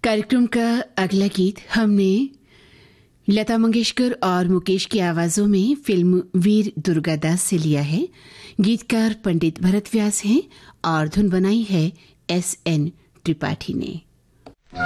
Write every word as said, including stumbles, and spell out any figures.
कार्यक्रम का अगला गीत हमने लता मंगेशकर और मुकेश की आवाजों में फिल्म वीर दुर्गादास से लिया है। गीतकार पंडित भरत व्यास हैं और धुन बनाई है एस एन त्रिपाठी ने।